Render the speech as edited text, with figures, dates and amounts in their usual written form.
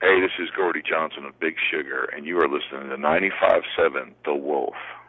Hey, this is Gordy Johnson of Big Sugar, and you are listening to 95.7 The Wolf.